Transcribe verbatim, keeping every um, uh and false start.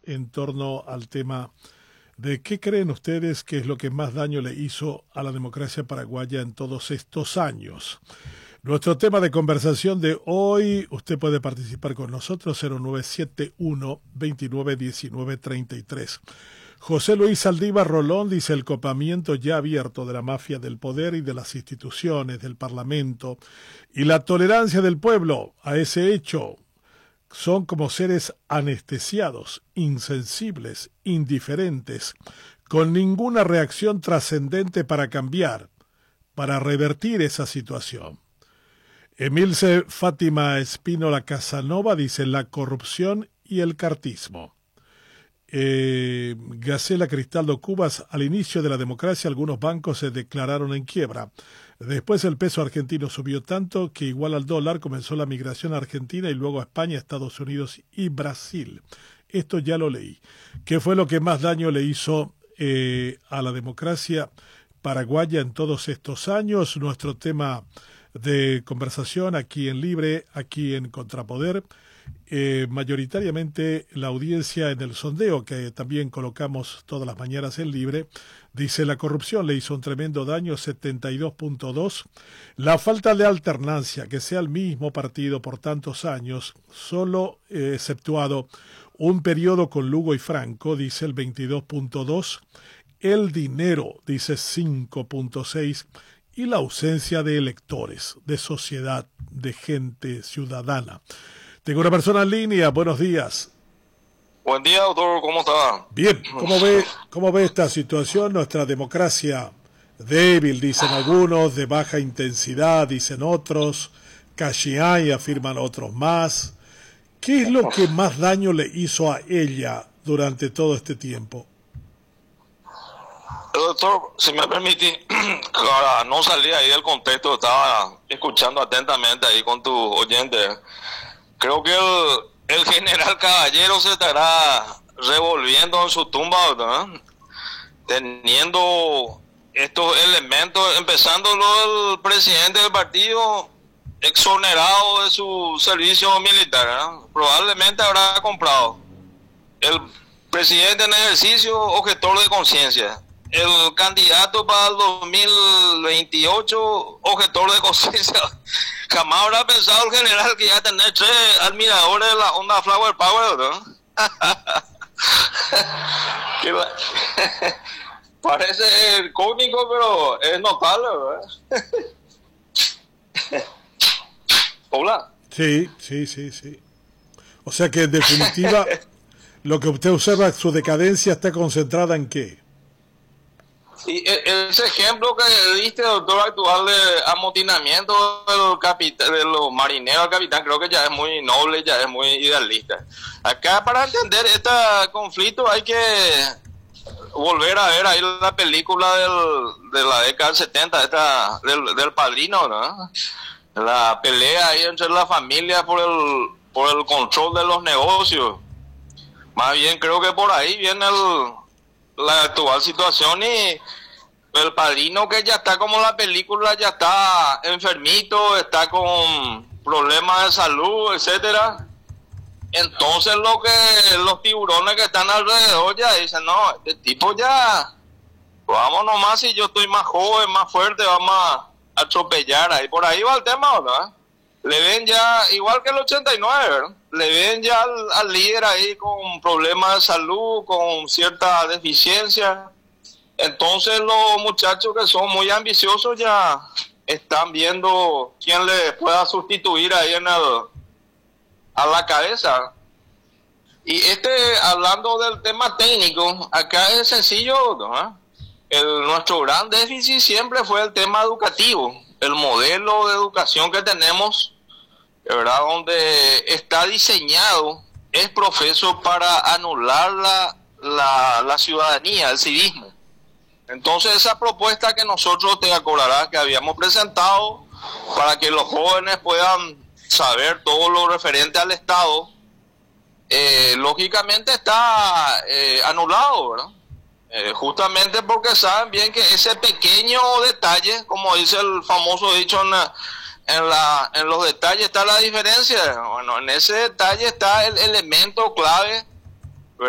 en torno al tema de qué creen ustedes que es lo que más daño le hizo a la democracia paraguaya en todos estos años. Nuestro tema de conversación de hoy, usted puede participar con nosotros, cero nueve siete uno, veintinueve diecinueve treinta y tres. José Luis Saldívar Rolón dice: el copamiento ya abierto de la mafia del poder y de las instituciones, del Parlamento, y la tolerancia del pueblo a ese hecho son como seres anestesiados, insensibles, indiferentes, con ninguna reacción trascendente para cambiar, para revertir esa situación. Emilce Fátima Espínola Casanova dice: la corrupción y el cartismo. Eh, Gacela Cristaldo Cubas: al inicio de la democracia algunos bancos se declararon en quiebra. Después el peso argentino subió tanto que igual al dólar comenzó la migración a Argentina y luego a España, Estados Unidos y Brasil. Esto ya lo leí. ¿Qué fue lo que más daño le hizo eh, a la democracia paraguaya en todos estos años? Nuestro tema de conversación aquí en Libre, aquí en Contrapoder. Eh, mayoritariamente la audiencia en el sondeo que también colocamos todas las mañanas en Libre dice: la corrupción le hizo un tremendo daño, setenta y dos punto dos. La falta de alternancia, que sea el mismo partido por tantos años, solo eh, exceptuado un periodo con Lugo y Franco, dice el veintidós punto dos. El dinero, dice cinco punto seis. Y la ausencia de electores, de sociedad, de gente ciudadana. Tengo una persona en línea. Buenos días. Buen día, doctor. ¿Cómo está? Bien. ¿Cómo ve, cómo ve esta situación? Nuestra democracia débil, dicen algunos, de baja intensidad, dicen otros. Cachiay, afirman otros más. ¿Qué es lo que más daño le hizo a ella durante todo este tiempo? Doctor, si me permite, para no salir ahí del contexto, estaba escuchando atentamente ahí con tu oyente. Creo que el, el general Caballero se estará revolviendo en su tumba, ¿verdad? Teniendo estos elementos, empezando lo del presidente del partido exonerado de su servicio militar, ¿eh? Probablemente habrá comprado. El presidente en ejercicio, objetor de conciencia. El candidato para el dos mil veintiocho, objetor de conciencia. Jamás habrá pensado el general que ya tener tres admiradores de la onda Flower Power, ¿no? Parece cómico, pero es notable, ¿verdad? Hola. Sí, sí, sí, sí. O sea que en definitiva, lo que usted observa, su decadencia está concentrada en qué. Sí, ese ejemplo que diste, doctor, actual de amotinamiento del capitán, de los marineros al capitán, creo que ya es muy noble, ya es muy idealista. Acá, para entender este conflicto, hay que volver a ver ahí la película del, de la década del setenta, esta, del, del Padrino, ¿no? La pelea ahí entre la familia por el, por el control de los negocios. Más bien creo que por ahí viene el... la actual situación, y el Padrino, que ya está como la película, ya está enfermito, está con problemas de salud, etcétera. Entonces lo que los tiburones que están alrededor ya dicen: no, este tipo ya, vamos nomás, si yo estoy más joven, más fuerte, vamos a atropellar ahí. Por ahí va el tema, ¿verdad? Le ven ya, igual que el ochenta y nueve, ¿verdad? Le ven ya al, al líder ahí con problemas de salud, con cierta deficiencia. Entonces los muchachos que son muy ambiciosos ya están viendo quién le pueda sustituir ahí en el, a la cabeza. Y este, hablando del tema técnico, acá es sencillo, ¿no? El, nuestro gran déficit siempre fue el tema educativo, el modelo de educación que tenemos, ¿verdad? Donde está diseñado, es profeso para anular la, la, la ciudadanía, el civismo. Entonces esa propuesta que nosotros, te acordarás, que habíamos presentado para que los jóvenes puedan saber todo lo referente al Estado, eh, lógicamente está eh, anulado, ¿verdad? Eh, justamente porque saben bien que ese pequeño detalle, como dice el famoso dicho, en, la, en, la, en los detalles está la diferencia. Bueno, en ese detalle está el elemento clave